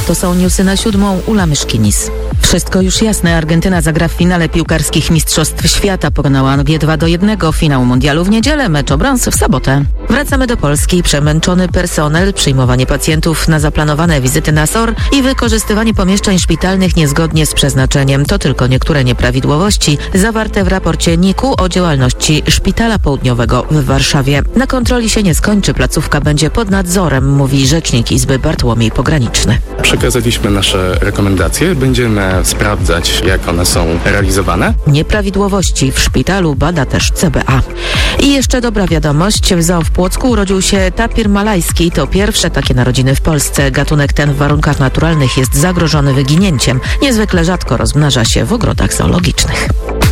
To są newsy na 7. Ula Myszkinis. Wszystko już jasne. Argentyna zagra w finale piłkarskich Mistrzostw Świata. Pokonała Anglię 2-1. Finał mundialu w niedzielę, mecz o brąz w sobotę. Wracamy do Polski. Przemęczony personel, przyjmowanie pacjentów na zaplanowane wizyty na SOR i wykorzystywanie pomieszczeń szpitalnych niezgodnie z przeznaczeniem. To tylko niektóre nieprawidłowości zawarte w raporcie NIK-u o działalności Szpitala Południowego w Warszawie. Na kontroli się nie skończy. Placówka będzie pod nadzorem, mówi rzecznik Izby Bartłomiej Pograniczny. Przekazaliśmy nasze rekomendacje. Będziemy sprawdzać, jak one są realizowane. Nieprawidłowości w szpitalu bada też CBA. I jeszcze dobra wiadomość. W zoo w Płocku urodził się tapir malajski. To pierwsze takie narodziny w Polsce. Gatunek ten w warunkach naturalnych jest zagrożony wyginięciem. Niezwykle rzadko rozmnaża się w ogrodach zoologicznych.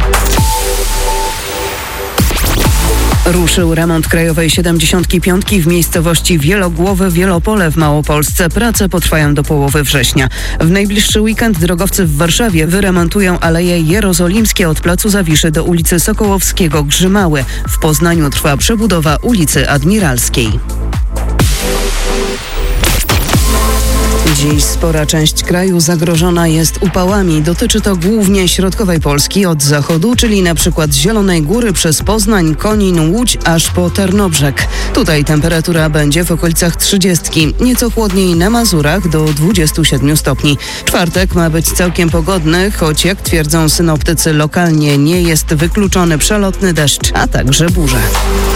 Ruszył remont Krajowej 75 w miejscowości Wielogłowy Wielopole w Małopolsce. Prace potrwają do połowy września. W najbliższy weekend drogowcy w Warszawie wyremontują Aleje Jerozolimskie od Placu Zawiszy do ulicy Sokołowskiego-Grzymały. W Poznaniu trwa przebudowa ulicy Admiralskiej. Dziś spora część kraju zagrożona jest upałami. Dotyczy to głównie środkowej Polski od zachodu, czyli na przykład Zielonej Góry przez Poznań, Konin, Łódź aż po Tarnobrzeg. Tutaj temperatura będzie w okolicach 30. Nieco chłodniej na Mazurach do 27 stopni. Czwartek ma być całkiem pogodny, choć jak twierdzą synoptycy lokalnie nie jest wykluczony przelotny deszcz, a także burze.